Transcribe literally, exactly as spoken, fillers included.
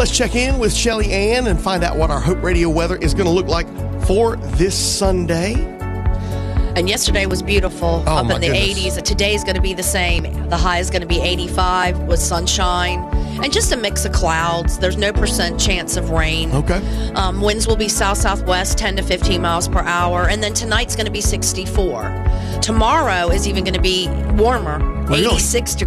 let's check in with Shelly Ann and find out what our Hope Radio weather is going to look like for this Sunday. And yesterday was beautiful, Oh, up my in the goodness. eighties. Today's going to be the same. The high is going to be eighty-five with sunshine and just a mix of clouds. There's no percent chance of rain. Okay. Um, winds will be south-southwest, ten to fifteen miles per hour. And then tonight's going to be sixty-four. Tomorrow is even going to be warmer, Really? eighty-six degrees.